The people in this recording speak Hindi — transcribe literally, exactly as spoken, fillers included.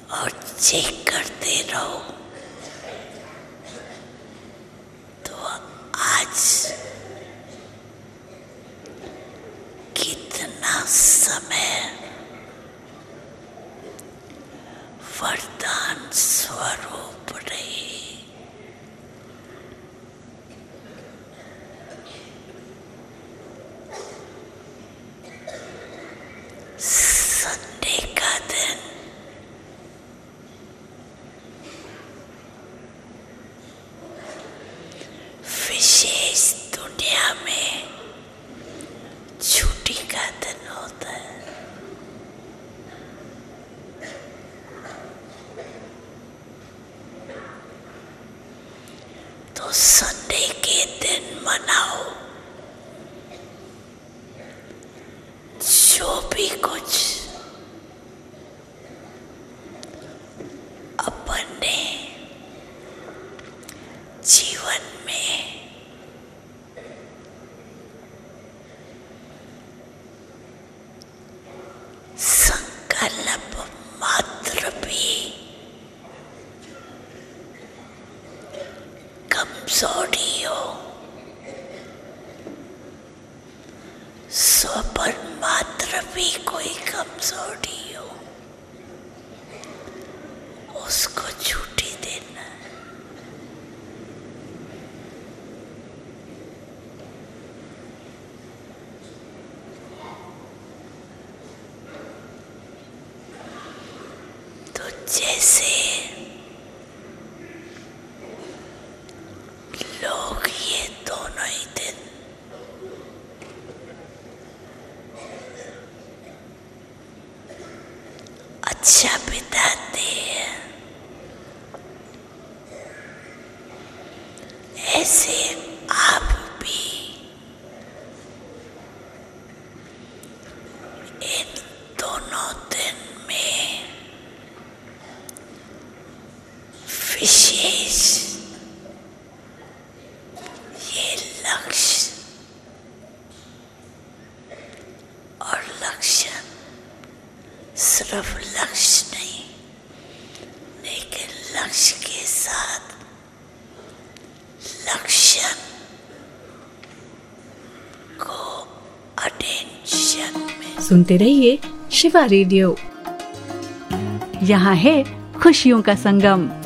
और चेक करते रहो। तो आज कितना समय वरदान स्वरूप रहे। संडे का दिन विशेष दुनिया में छुट्टी का दिन होता है। तो संडे के दिन मनाओ जो भी कुछ अपने जीवन में संकल्प मात्र भी कमजोरी हो, स्व पर मात्र भी कोई कमजोरी हो, उसको छुट्टी देना। तो जैसे लोग ये दोनों ही दिन अच्छा बिताते हैं, ऐसे आप भी इन दोनों दिन में विशेष ये लक्ष्य और लक्षण, सिर्फ लक्ष्य नहीं लेकिन लक्ष्य के साथ लक्षण को अटेंशन में सुनते रहिए शिवा रेडियो। यहाँ है खुशियों का संगम।